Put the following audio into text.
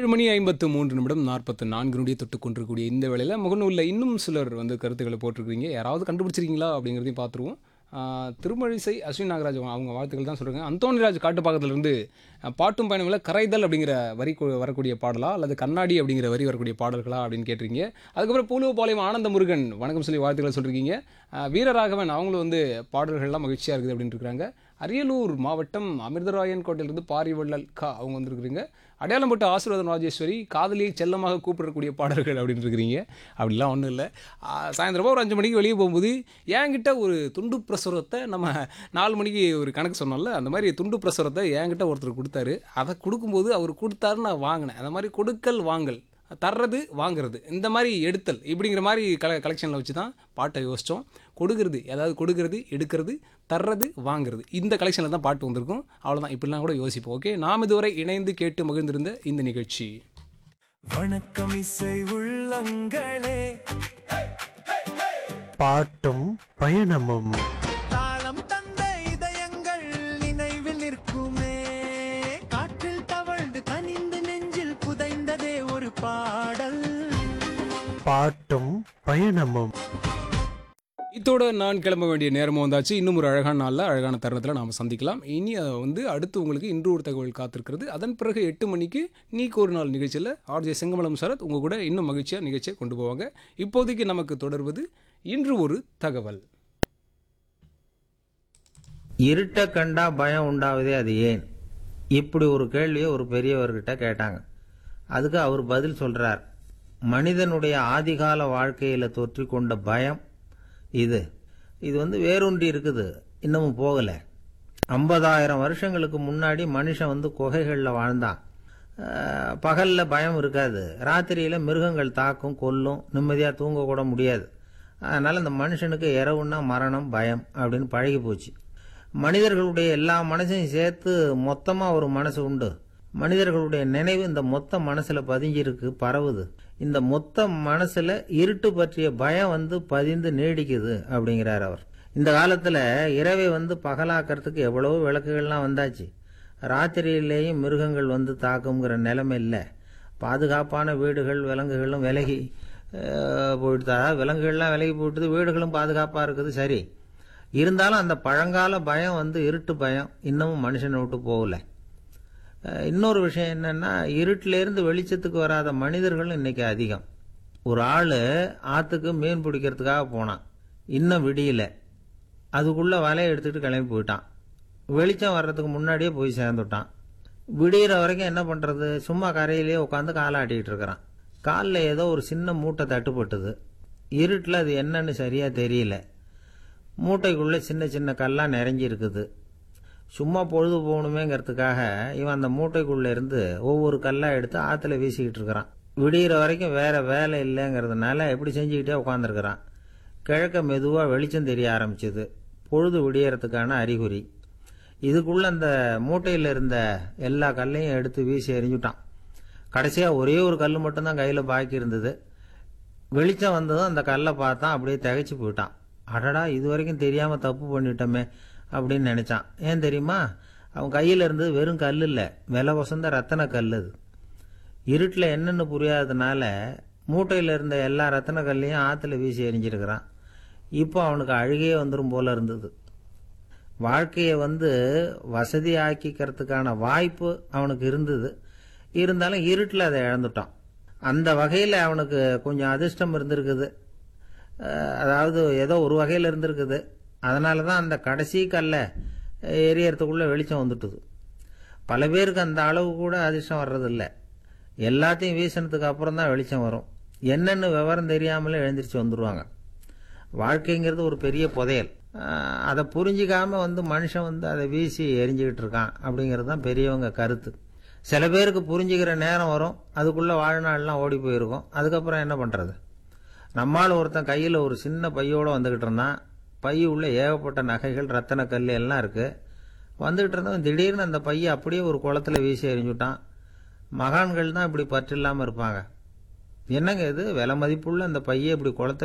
மணி 53:44 நொடியை தொட்டு கொண்டிருக்கக்கூடிய இந்த வேளையில் முகநூலில் இன்னும் சிலர் வந்து கருத்துக்களை போட்டிருக்கிறீங்க. யாராவது கண்டுபிடிச்சிருக்கீங்களா அப்படிங்கிறதையும் பார்த்துருவோம். திருமழிசை அஸ்வின் நாகராஜ் அவங்க வாழ்த்துக்கள் தான் சொல்கிறாங்க. அந்தோணிராஜ் காட்டுப்பாக்கத்திலிருந்து பாட்டும் பயணங்களில் கரைதல் அப்படிங்கிற வரி வரக்கூடிய பாடலா அல்லது கண்ணாடி அப்படிங்கிற வரி வரக்கூடிய பாடல்களா அப்படின்னு கேட்டிருக்கீங்க. அதுக்கப்புறம் பூலுவபாளையம் ஆனந்த முருகன் வணக்கம் சொல்லி வாழ்த்துக்களை சொல்லியிருக்கீங்க. வீரராகவன் அவங்களும் வந்து பாடல்கள்லாம் மகிழ்ச்சியாக இருக்குது அப்படின்னு இருக்கிறாங்க. அரியலூர் மாவட்டம் அமிர்தராயன் கோட்டையிலிருந்து பாரிவள்ளல் அவங்க வந்துருக்குறீங்க. அடையாளம்பட்டு ஆசீர்வாதம் ராஜேஸ்வரி காதலியை செல்லமாக கூப்பிடக்கூடிய பாடல்கள் அப்படின்னு இருக்கிறீங்க. அப்படிலாம் ஒன்றும் இல்லை. சாயந்தரமாக ஒரு 5 மணிக்கு வெளியே போகும்போது என்கிட்ட ஒரு துண்டு பிரசுரத்தை நம்ம 4 மணிக்கு ஒரு கணக்கு சொன்னோம்ல, அந்த மாதிரி துண்டு பிரசுரத்தை என்கிட்ட ஒருத்தர் கொடுத்தாரு. அதை கொடுக்கும்போது அவர் கொடுத்தாருன்னு நான் வாங்கினேன். அந்த மாதிரி கொடுக்கல் வாங்கல், தர்றது வாங்கிறது, இந்த மாதிரி எடுத்தல் இப்படிங்கிற மாதிரி கலெக்ஷனில் வச்சு தான் பாட்டை யோசித்தோம். கொடுக்கறது, அதாவது கொடுக்கறது, எடுக்கிறது, தர்றது, வாங்கிறது, இந்த கலெக்ஷனில் தான் பாட்டு வந்திருக்கும். அவ்வளோதான். இப்படிலாம் கூட யோசிப்போம். ஓகே, நாம் இதுவரை இணைந்து கேட்டு மகிழ்ந்திருந்த இந்த நிகழ்ச்சி வணக்கம் இசை உள்ளங்களே, பாட்டும் பயணமும் தாளம் தந்த இதயங்கள் நினைவில் நிற்குமே, காற்றில் தவழ்ந்து கனிந்து நெஞ்சில் புதைந்ததே ஒரு பாடல். பாட்டும் பயணமும். இதோட நான் கிளம்ப வேண்டிய நேரமும் வந்தாச்சு. இன்னும் ஒரு அழகான நாளில் அழகான தருணத்தில் நாம் சந்திக்கலாம். இனி வந்து அடுத்து உங்களுக்கு இன்று ஒரு தகவல் காத்திருக்கிறது. அதன் பிறகு 8 மணிக்கு நீக்கு ஒரு நாள் நிகழ்ச்சியில் ஆர்ஜே செங்கமலம் சரத் உங்கள் கூட இன்னும் மகிழ்ச்சியாக நிகழ்ச்சியை கொண்டு போவாங்க. இப்போதைக்கு நமக்கு தொடர்வது இன்று ஒரு தகவல். இருட்ட கண்டா பயம் உண்டாவதே அது ஏன்? இப்படி ஒரு கேள்வியை ஒரு பெரியவர்கிட்ட கேட்டாங்க. அதுக்கு அவர் பதில் சொல்றார். மனிதனுடைய ஆதிகால வாழ்க்கையில தொற்றிக்கொண்ட பயம் இது வேரூன்றி இருக்குது, இன்னமும் போகல. 50,000 வருஷங்களுக்கு முன்னாடி மனுஷன் குகைகளில் வாழ்ந்தான். பகல்ல பயம் இருக்காது, ராத்திரியில மிருகங்கள் தாக்கும், கொல்லும், நிம்மதியா தூங்க கூட முடியாது. அதனால இந்த மனுஷனுக்கு இரவுன்னா மரணம், பயம் அப்படின்னு பழகி போச்சு. மனிதர்களுடைய எல்லா மனசையும் சேர்த்து மொத்தமா ஒரு மனசு உண்டு. மனிதர்களுடைய நினைவு இந்த மொத்த மனசுல பதிஞ்சிருக்கு, பரவுது. இந்த மொத்த மனசுல இருட்டு பற்றிய பயம் பதிந்து நீடிக்குது அப்படிங்கிறார் அவர். இந்த காலத்துல இரவை பகலாக்கிறதுக்கு எவ்வளவோ விளக்குகள்லாம் வந்தாச்சு. ராத்திரியிலேயும் மிருகங்கள் தாக்குங்கிற நிலைமை இல்லை. பாதுகாப்பான வீடுகள், விலங்குகளும் விலகி போயிட்டு, விலங்குகள்லாம் விலகி போயிட்டு, வீடுகளும் பாதுகாப்பா இருக்குது. சரி, இருந்தாலும் அந்த பழங்கால பயம் இருட்டு பயம் இன்னமும் மனுஷனை விட்டு போகல. இன்னொரு விஷயம் என்னன்னா, இருட்டிலேருந்து வெளிச்சத்துக்கு வராத மனிதர்கள் இன்னைக்கு அதிகம். ஒரு ஆளு ஆத்துக்கு மீன் பிடிக்கிறதுக்காக போனான். இன்னும் விடியல. அதுக்குள்ள வலையை எடுத்துட்டு கிளம்பி போயிட்டான். வெளிச்சம் வர்றதுக்கு முன்னாடியே போய் சேர்ந்துட்டான். விடிகிற வரைக்கும் என்ன பண்றது? சும்மா கரையிலேயே உட்காந்து காலாட்டிட்டு இருக்கிறான். காலில் ஏதோ ஒரு சின்ன மூட்டை தட்டுப்பட்டுது. இருட்டில் அது என்னன்னு சரியா தெரியல. மூட்டைக்குள்ள சின்ன சின்ன கல்லாம் நிறைஞ்சி இருக்குது. சும்மா பொழுது போகணுமேங்கிறதுக்காக இவன் அந்த மூட்டைக்குள்ள இருந்து ஒவ்வொரு கல்லா எடுத்து ஆத்துல வீசிக்கிட்டு இருக்கிறான். விடிகிற வரைக்கும் வேற வேலை இல்லைங்கிறதுனால எப்படி செஞ்சுக்கிட்டே உட்காந்துருக்கிறான். கிழக்க மெதுவா வெளிச்சம் தெரிய ஆரம்பிச்சது. பொழுது விடியறதுக்கான அறிகுறி. இதுக்குள்ள அந்த மூட்டையில இருந்த எல்லா கல்லையும் எடுத்து வீசி எறிஞ்சுட்டான். கடைசியா ஒரே ஒரு கல் மட்டும்தான் கையில பாக்கி இருந்தது. வெளிச்சம் வந்ததும் அந்த கல்லை பார்த்தான். அப்படியே திகைச்சு போயிட்டான். அடடா, இது வரைக்கும் தெரியாம தப்பு பண்ணிட்டோமே அப்படின்னு நினைச்சான். ஏன் தெரியுமா? அவன் கையில இருந்து வெறும் கல் இல்ல, விலை வசந்த ரத்தன கல். அது இருட்டில் என்னன்னு புரியாததுனால மூட்டையில இருந்த எல்லா ரத்தன கல்லையும் ஆத்துல வீசி எறிஞ்சிருக்கிறான். இப்போ அவனுக்கு அழுகையே வந்துடும் போல இருந்தது. வாழ்க்கையை வசதி ஆக்கிக்கிறதுக்கான வாய்ப்பு அவனுக்கு இருந்தது. இருந்தாலும் இருட்டில் அதை இழந்துட்டான். அந்த வகையில் அவனுக்கு கொஞ்சம் அதிர்ஷ்டம் இருந்திருக்குது. அதாவது ஏதோ ஒரு வகையில் இருந்திருக்குது. அதனால தான் அந்த கடைசி கல்லை எரியறதுக்குள்ள வெளிச்சம் வந்துட்டுது. பல பேருக்கு அந்த அளவு கூட அதிர்ஷ்டம் வர்றதில்லை. எல்லாத்தையும் வீசினதுக்கு அப்புறம் தான் வெளிச்சம் வரும். என்னன்னு விவரம் தெரியாமலே எழுந்திரிச்சு வந்துடுவாங்க. வாழ்க்கைங்கிறது ஒரு பெரிய புதையல். அதை புரிஞ்சிக்காம மனுஷன் அதை வீசி எரிஞ்சுக்கிட்டு இருக்கான் அப்படிங்கிறது தான் பெரியவங்க கருத்து. சில பேருக்கு புரிஞ்சுக்கிற நேரம் வரும், அதுக்குள்ள வாழ்நாள்லாம் ஓடி போயிருக்கும். அதுக்கப்புறம் என்ன பண்றது? நம்மால் ஒருத்தன் கையில் ஒரு சின்ன பையோட வந்துகிட்டு இருந்தான். பை உள்ள ஏகப்பட்ட நகைகள், ரத்தன கல் எல்லாம் இருக்கு. வந்துகிட்டு இருந்தவன் திடீர்னு அந்த பையை அப்படியே ஒரு குளத்துல வீசி எறிஞ்சுட்டான். மகான்கள் தான் இப்படி பற்று இல்லாம இருப்பாங்க. என்னங்க இது, விலை மதிப்புள்ள அந்த பையை இப்படி குளத்துல